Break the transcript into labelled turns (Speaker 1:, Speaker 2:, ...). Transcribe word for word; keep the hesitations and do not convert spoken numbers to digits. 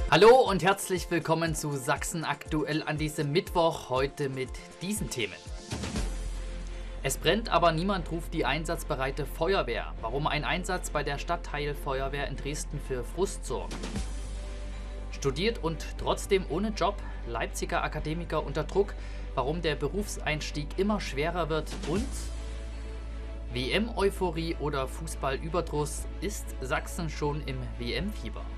Speaker 1: Hallo und herzlich willkommen zu Sachsen aktuell an diesem Mittwoch, heute mit diesen Themen. Es brennt, aber niemand ruft die einsatzbereite Feuerwehr. Warum ein Einsatz bei der Stadtteilfeuerwehr in Dresden für Frust sorgt. Studiert und trotzdem ohne Job, Leipziger Akademiker unter Druck, warum der Berufseinstieg immer schwerer wird und W M-Euphorie oder Fußballüberdruss, ist Sachsen schon im W M-Fieber?